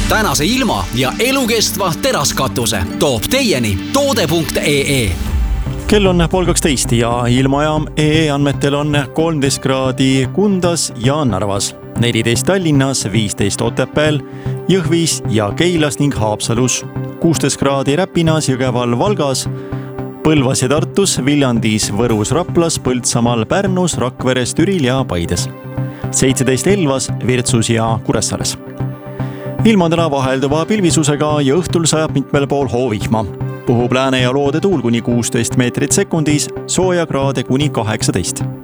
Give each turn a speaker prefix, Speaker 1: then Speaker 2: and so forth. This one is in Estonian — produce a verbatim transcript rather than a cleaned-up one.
Speaker 1: tänase ilma ja elukestva teraskatuse toob teieni toode punkt ee.
Speaker 2: Kell on pool kaksteist ja ilmajaam E E andmetel on kolmteist kraadi Kundas ja Narvas, neliteist Tallinnas, viisteist Otepääl, Jõhvis ja Keilas ning Haapsalus, kuusteist kraadi Räpinas, Jõgeval, Valgas, Põlvas ja Tartus, Viljandis, Võrus, Raplas, Põltsamaal, Pärnus, Rakveres, Türil ja Paides, seitseteist Elvas, Virtsus ja Kuressaares. Ilm on täna vahelduva pilvisusega ja õhtul sajab mitmel pool hoovihma. Puhub lääne ja loode tuul kuni kuusteist meetrit sekundis, sooja kraade kuni kaheksateist.